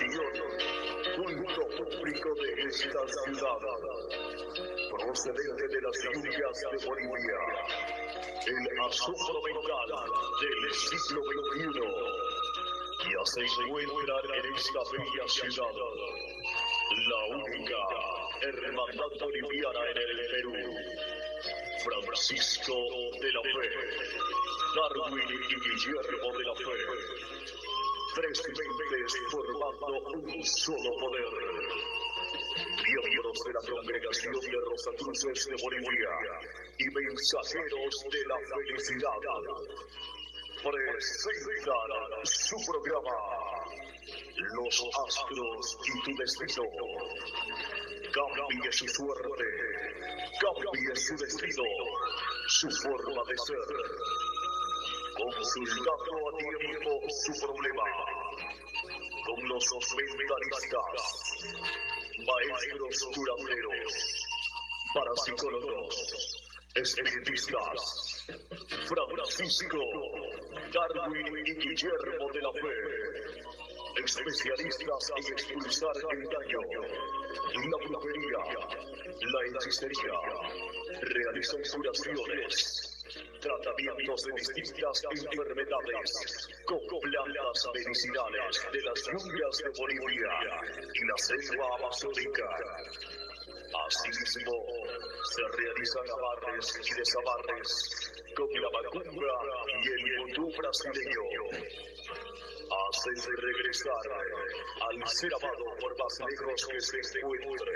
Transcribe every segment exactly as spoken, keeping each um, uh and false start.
atención, culto público de esta ciudad, procedente de las lluvias de Bolivia, el asombro mental del siglo veintiuno, ya se encuentra en esta bella ciudad, la única hermandad boliviana en el Perú, Francisco de la Fe, Darwin y Guillermo de la Fe, tres mentes formando un solo poder, miembros de la Congregación de Rosacruces de Bolivia y mensajeros de la felicidad, presentan su programa, Los Astros y tu Destino. Cambie su suerte, cambie su destino, su forma de ser, consultando a tiempo su problema, con los mentalistas, maestros curanderos, parapsicólogos, espiritistas, Francisco, Darwin y Guillermo de la Fe, especialistas en expulsar el daño, la brujería, la hechicería, realizan curaciones, tratamientos de distintas enfermedades con plantas medicinales de las lluvias de Bolivia y la selva amazónica. Asimismo, se realizan amarres y desamarres con la macumba y el vudú brasileño. Hacen regresar al ser amado por más lejos que se encuentre.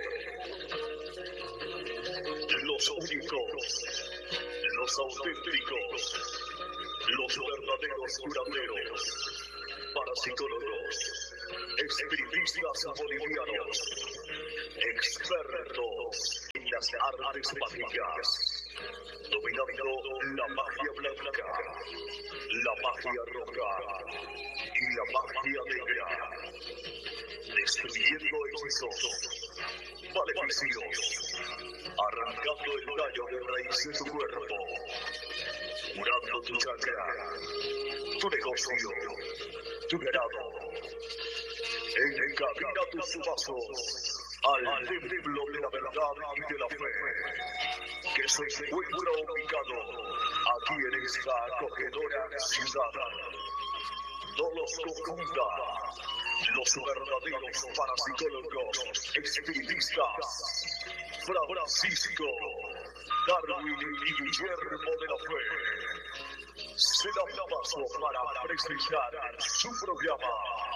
Los únicos, los auténticos, los verdaderos curanderos, parapsicólogos, espiritistas bolivianos, expertos en las artes mágicas, dominando la magia blanca, la magia roja y la magia negra, destruyendo hechizos, maleficios, arrancando el tallo de raíz de tu cuerpo, curando tu chakra, tu negocio, tu ganado. Encamina tus pasos al templo de la verdad y de la fe, que se encuentra ubicado aquí en esta acogedora ciudad. No los confunda, los verdaderos parapsicólogos, espiritistas, Francisco, Darwin y Guillermo de la Fe, se dan paso para presentar su programa,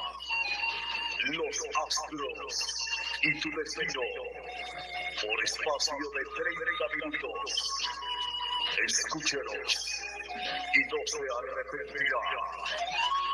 Los Astros y tu Destino, por espacio de treinta minutos. Escúchenos y no se arrepentirá.